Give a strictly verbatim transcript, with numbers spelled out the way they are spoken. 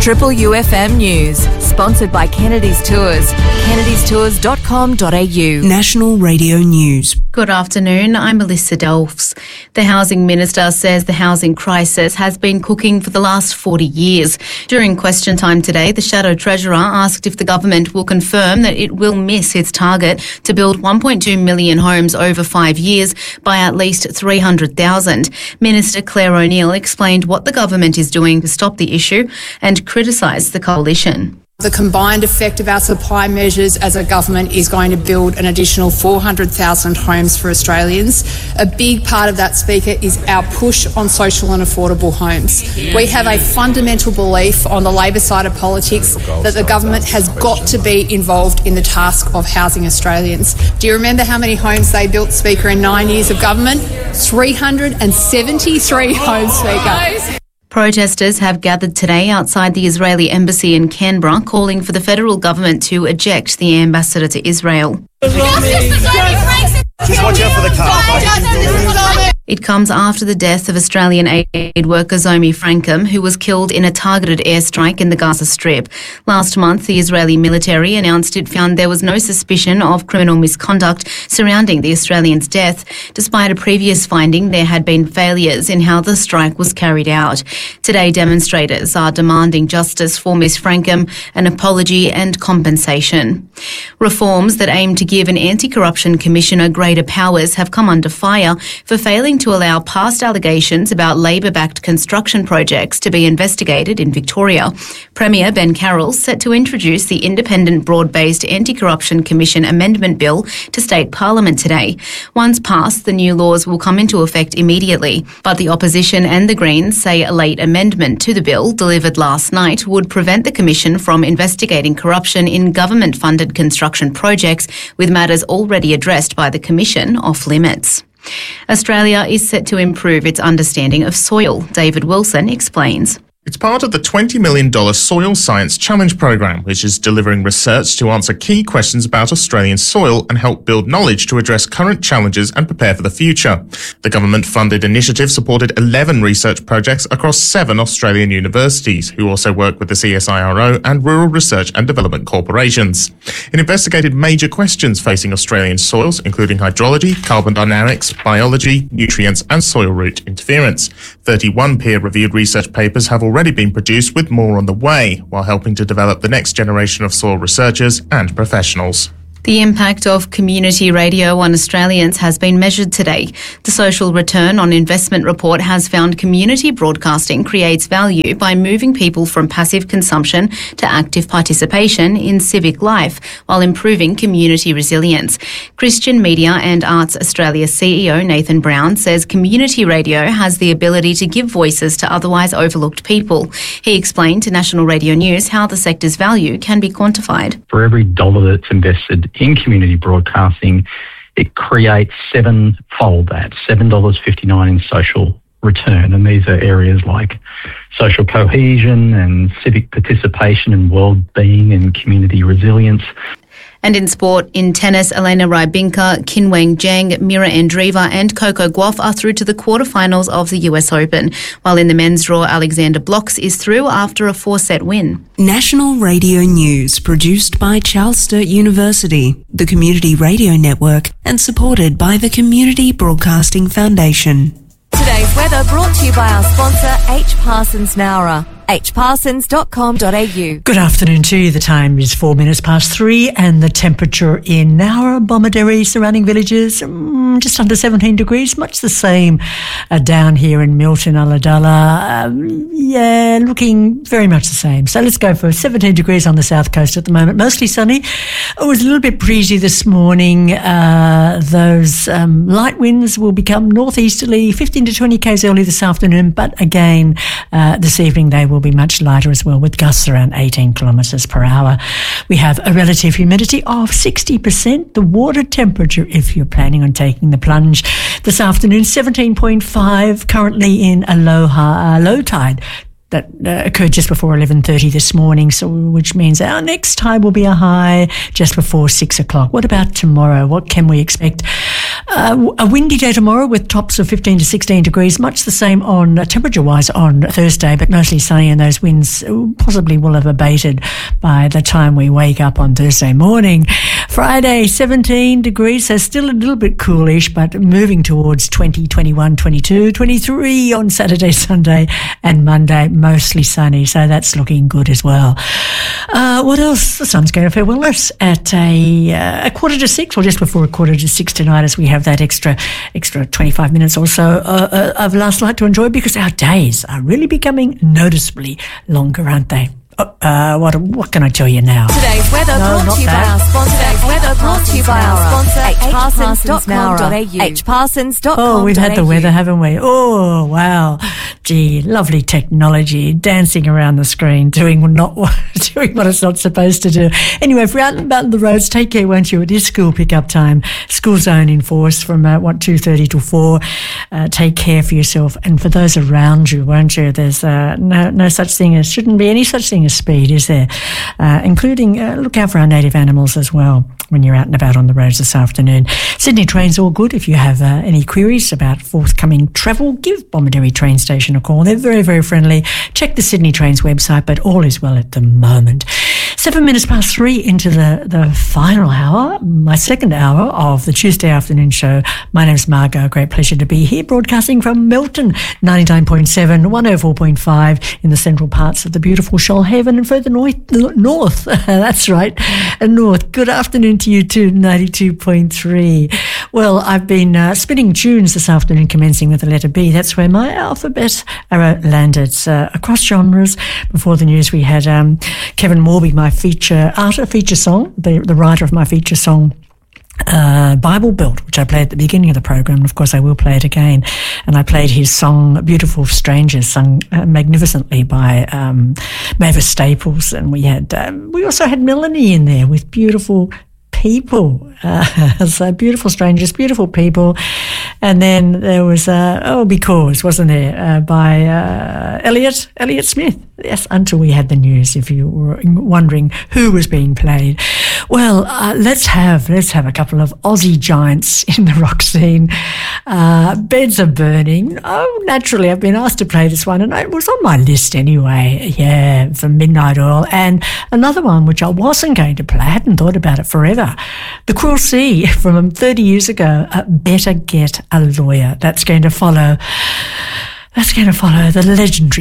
Triple U F M News, sponsored by Kennedy's Tours, kennedys tours dot com dot a u. National Radio News. Good afternoon, I'm Melissa Delfs. The Housing Minister says the housing crisis has been cooking for the last forty years. During question time today, the Shadow Treasurer asked if the government will confirm that it will miss its target to build one point two million homes over five years by at least three hundred thousand. Minister Claire O'Neil explained what the government is doing to stop the issue and criticised the coalition. The combined effect of our supply measures as a government is going to build an additional four hundred thousand homes for Australians. A big part of that, Speaker, is our push on social and affordable homes. We have a fundamental belief on the Labor side of politics that the government has got to be involved in the task of housing Australians. Do you remember how many homes they built, Speaker, in nine years of government? three hundred seventy-three homes, Speaker. Protesters have gathered today outside the Israeli embassy in Canberra, calling for the federal government to eject the ambassador to Israel. Just watch out for the car. It comes after the death of Australian aid worker Zomi Frankham, who was killed in a targeted airstrike in the Gaza Strip. Last month, the Israeli military announced it found there was no suspicion of criminal misconduct surrounding the Australian's death, despite a previous finding there had been failures in how the strike was carried out. Today, demonstrators are demanding justice for Miss Frankham, an apology and compensation. Reforms that aim to give an anti-corruption commissioner greater powers have come under fire for failing to allow past allegations about Labor-backed construction projects to be investigated in Victoria. Premier Ben Carroll set to introduce the Independent Broad-Based Anti-Corruption Commission Amendment Bill to State Parliament today. Once passed, the new laws will come into effect immediately, but the opposition and the Greens say a late amendment to the bill delivered last night would prevent the Commission from investigating corruption in government-funded construction projects, with matters already addressed by the Commission off limits. Australia is set to improve its understanding of soil. David Wilson explains. It's part of the twenty million dollars Soil Science Challenge program, which is delivering research to answer key questions about Australian soil and help build knowledge to address current challenges and prepare for the future. The government-funded initiative supported eleven research projects across seven Australian universities, who also work with the C S I R O and rural research and development corporations. It investigated major questions facing Australian soils, including hydrology, carbon dynamics, biology, nutrients and soil root interference. thirty-one peer-reviewed research papers have already been produced, with more on the way, while helping to develop the next generation of soil researchers and professionals. The impact of community radio on Australians has been measured today. The Social Return on Investment report has found community broadcasting creates value by moving people from passive consumption to active participation in civic life, while improving community resilience. Christian Media and Arts Australia C E O Nathan Brown says community radio has the ability to give voices to otherwise overlooked people. He explained to National Radio News how the sector's value can be quantified. For every dollar that's invested in community broadcasting, it creates seven-fold that, seven dollars fifty-nine in social return. And these are areas like social cohesion and civic participation and well-being and community resilience. And in sport, in tennis, Elena Rybinka, Qinwen Zheng, Mira Andreeva and Coco Gauff are through to the quarterfinals of the U S Open, while in the men's draw, Alexander Blocks is through after a four-set win. National Radio News, produced by Charles Sturt University, the Community Radio Network, and supported by the Community Broadcasting Foundation. Today's weather brought to you by our sponsor, H. Parsons Nowra. h parsons dot com dot a u. Good afternoon to you. The time is four minutes past three and the temperature in Nowra, Bomaderry, surrounding villages, mm, just under seventeen degrees, much the same uh, down here in Milton, Ulladulla. Um, yeah, looking very much the same. So let's go for seventeen degrees on the south coast at the moment, mostly sunny. It was a little bit breezy this morning. Uh, those um, light winds will become northeasterly, fifteen to twenty k's early this afternoon, but again, uh, this evening they will be much lighter as well, with gusts around eighteen kilometres per hour. We have a relative humidity of sixty percent. The water temperature, if you're planning on taking the plunge this afternoon, seventeen point five, currently in Aloha, uh, low tide that uh, occurred just before eleven thirty this morning, so which means our next high will be a high just before six o'clock. What about tomorrow? What can we expect? Uh, a windy day tomorrow with tops of fifteen to sixteen degrees, much the same on uh, temperature-wise on Thursday, but mostly sunny, and those winds possibly will have abated by the time we wake up on Thursday morning. Friday, seventeen degrees, so still a little bit coolish, but moving towards twenty, twenty-one, twenty-two, twenty-three on Saturday, Sunday, and Monday, mostly sunny, so that's looking good as well. Uh, what else? The sun's going to fare well at a, uh, a quarter to six, or just before a quarter to six tonight, as we have that extra extra twenty-five minutes or so uh, uh, of last night to enjoy, because our days are really becoming noticeably longer, aren't they? Uh, what what can I tell you now? Today's weather No, brought not to you by that. our sponsor. Today's weather brought to you by our sponsor, h parsons dot com dot a u. h parsons dot com dot a u. Oh, we've had the weather, haven't we? Oh, wow. Gee, lovely technology, dancing around the screen, doing not doing what it's not supposed to do. Anyway, if you're out and about on the roads, take care, won't you? It is school pickup time. School zone in force from, uh, what, two thirty till four. Uh, take care for yourself and for those around you, won't you? There's uh, no, no such thing as, shouldn't be any such thing as speed, is there? Uh, including, uh, look out for our native animals as well when you're out and about on the roads this afternoon. Sydney Train's all good. If you have uh, any queries about forthcoming travel, give Bomaderry Train Station a call. They're very, very friendly. Check the Sydney Trains website, but all is well at the moment. Seven minutes past three into the, the final hour, my second hour of the Tuesday afternoon show. My name's Margot. Great pleasure to be here, broadcasting from Melton, ninety-nine point seven, one oh four point five in the central parts of the beautiful Shoalhaven, and further north. north. That's right, north. Good afternoon to you too, ninety-two point three. Well, I've been uh, spinning tunes this afternoon, commencing with the letter B. That's where my alphabet arrow landed. It's uh, across genres. Before the news, we had um, Kevin Morby, my feature, art, feature song, the, the writer of my feature song, Uh, Bible Belt, which I played at the beginning of the program, and of course I will play it again. And I played his song Beautiful Strangers, sung uh, magnificently by um, Mavis Staples, and we had um, we also had Melanie in there with Beautiful People. Uh, so Beautiful Strangers, Beautiful People. And then there was uh, Oh Because, wasn't there, uh, by uh, Elliot Elliot Smith. Yes, until we had the news, if you were wondering who was being played. Well, uh, let's have let's have a couple of Aussie giants in the rock scene. Uh, Beds Are Burning. Oh, naturally, I've been asked to play this one, and it was on my list anyway. Yeah, for Midnight Oil. And another one which I wasn't going to play, I hadn't thought about it forever. The Cruel Sea from thirty years ago. Uh, Better Get a Lawyer. That's going to follow. That's going to follow the legendary